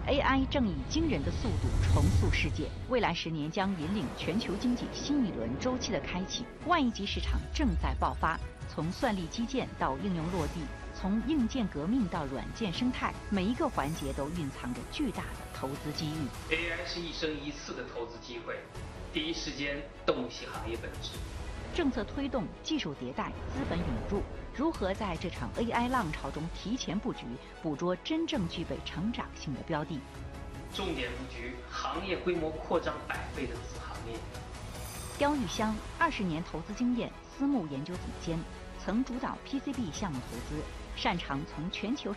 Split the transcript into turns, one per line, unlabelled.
AI 正以惊人的速度重塑世界，未来10年将引领全球经济新一轮周期的开启。万亿级市场正在爆发，从算力基建到应用落地，从硬件革命到软件生态，每一个环节都蕴藏着巨大的投资机遇。
AI 是一生一次的投资机会，第一时间洞悉行业本质。
政策推动、技术迭代、资本涌入，如何在这场 AI 浪潮中提前布局，捕捉真正具备成长性的标的？
重点布局行业规模扩张100倍的子行业。
刁玉香20年投资经验，私募研究总监，曾主导 PCB 项目投资，擅长从全球